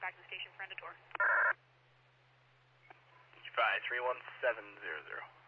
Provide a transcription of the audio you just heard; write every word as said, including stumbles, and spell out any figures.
back to the station for end of tour. Five three one seven zero zero.